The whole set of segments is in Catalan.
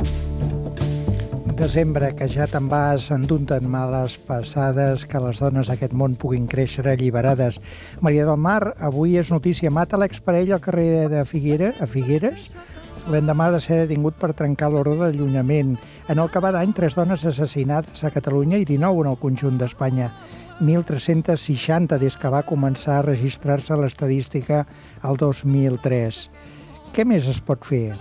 Desembre, que ja te'n vas, endunten males passades, que les dones d'aquest món puguin créixer alliberades. Maria del Mar, avui és notícia, mata l'exparell al carrer de Figueres, l'endemà de ser detingut per trencar l'ordre d'allunyament. En el que va d'any, 3 dones assassinades a Catalunya i 19 en el conjunt d'Espanya. 1.360 des que va començar a registrar-se l'estadística el 2003. Què més es pot fer?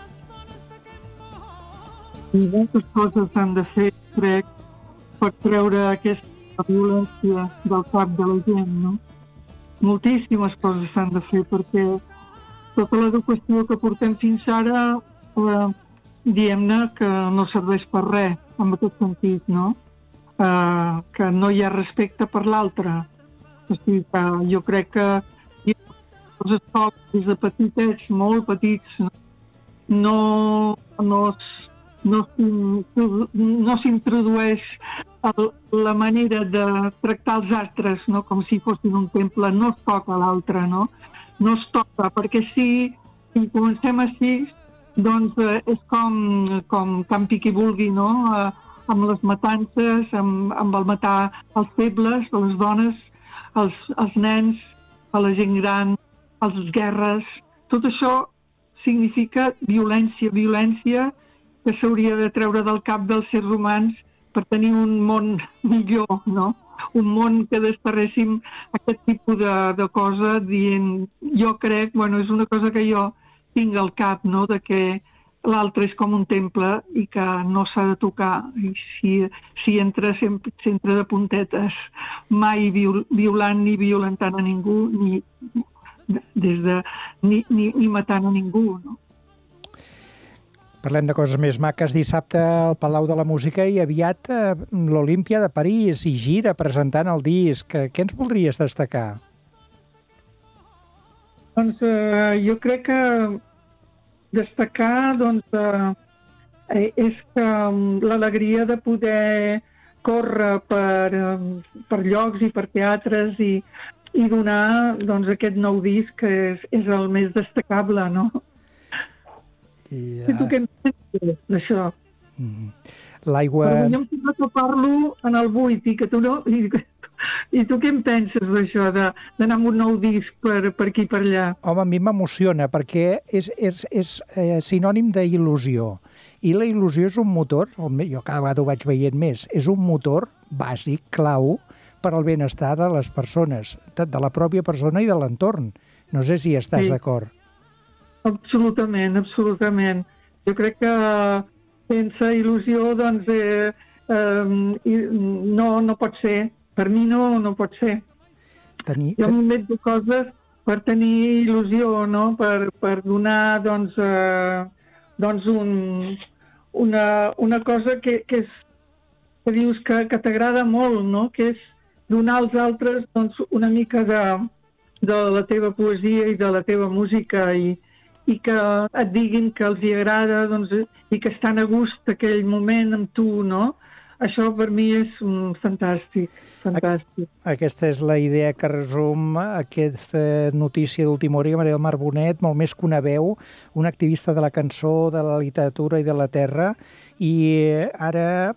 I moltes coses s'han de fer, crec, per treure aquesta violència del cap de la gent, no? Moltíssimes coses s'han de fer, perquè tota l'educació que portem fins ara, diem-ne que no serveix per res, en aquest sentit, no? Que no hi ha respecte per l'altre. O sigui que jo crec que els escoles des de petitets, molt petits, no s'introdueix la manera de tractar els altres, no? Com si fossin un temple, no es toca l'altre, no? No es toca, perquè si comencem així, doncs és com campi qui vulgui, no? Amb les matances, amb el matar els febles, les dones, els nens, a la gent gran, les guerres. Tot això significa violència que s'hauria de treure del cap dels sers humans per tenir un món millor, no? Un món que desterréssim aquest tipus de cosa dient, jo crec, és una cosa que jo tinc al cap, no? De que l'altre és com un temple i que no s'ha de tocar. I si entra sempre de puntetes, mai violant ni violentant a ningú, ni matant a ningú, no? Parlem de coses més maques. Dissabte al Palau de la Música i aviat l'Olímpia de París i gira presentant el disc. Què ens voldries destacar? Doncs jo crec que destacar és que l'alegria de poder córrer per llocs i per teatres i donar aquest nou disc que és el més destacable, no? I tu què en penses d'això? L'aigua... Però jo em sembla que parlo en el buit i que tu no... I tu què en penses d'això, d'anar amb un nou disc per aquí i per allà? Home, a mi m'emociona perquè és sinònim d'il·lusió. I la il·lusió és un motor, jo cada vegada ho vaig veient més, és un motor bàsic, clau, per al benestar de les persones, de la pròpia persona i de l'entorn. No sé si estàs d'acord. Absolutament. Jo crec que sense il·lusió, no pot ser. Per mi no pot ser. Jo m'invento coses per tenir il·lusió, no? Per donar, una cosa que dius que t'agrada molt, no? Que és donar als altres una mica de la teva poesia i de la teva música i que et diguin que els hi agrada i que estan a gust aquell moment amb tu, no? Això per mi és fantàstic. Aquesta és la idea que resum aquesta notícia d'última hora. Maria del Mar Bonet, molt més que una veu, una activista de la cançó, de la literatura i de la terra. I ara,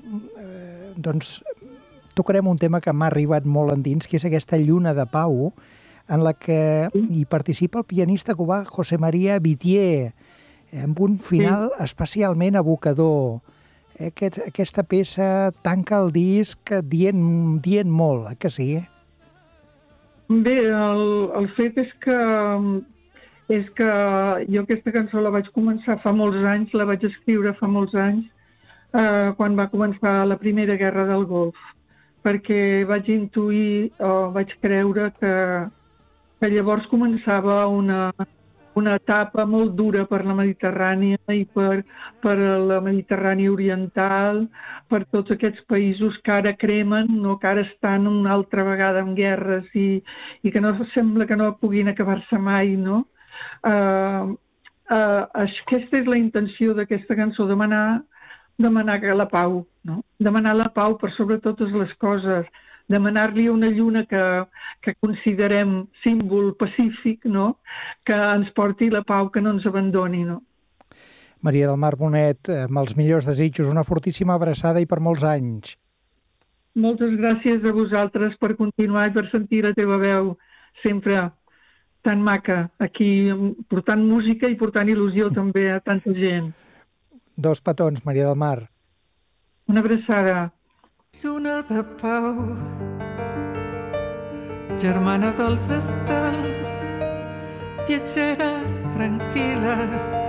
tocarem un tema que m'ha arribat molt endins, que és aquesta lluna de Pau, en la que hi participa el pianista cubà José María Vitier, amb un final especialment evocador. Aquesta peça tanca el disc dient molt, que sí? Bé, el fet és que jo aquesta cançó la vaig començar fa molts anys, la vaig escriure fa molts anys, quan va començar la Primera Guerra del Golf, perquè vaig intuir o vaig creure que llavors començava una etapa molt dura per la Mediterrània i per la Mediterrània oriental, per tots aquests països que ara cremen, no? Que ara estan una altra vegada en guerres i que no sembla que no puguin acabar-se mai, no? Aquesta és la intenció d'aquesta cançó, demanar la pau, no? Demanar la pau per sobre totes les coses, demanar-li una lluna que considerem símbol pacífic, no? Que ens porti la pau, que no ens abandoni, no? Maria del Mar Bonet, amb els millors desitjos, una fortíssima abraçada i per molts anys. Moltes gràcies a vosaltres per continuar i per sentir la teva veu sempre tan maca, aquí portant música i portant il·lusió també a tanta gent. 2 petons, Maria del Mar. Una abraçada. Lluna de pau, germana dels estels, viatgera tranquil·la,